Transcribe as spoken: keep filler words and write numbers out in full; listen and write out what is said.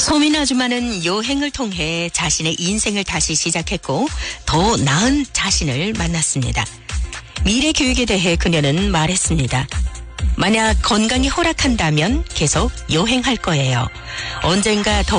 소민 아줌마는 여행을 통해 자신의 인생을 다시 시작했고 더 나은 자신을 만났습니다. 미래 교육에 대해 그녀는 말했습니다. 만약 건강이 허락한다면 계속 여행할 거예요. 언젠가 더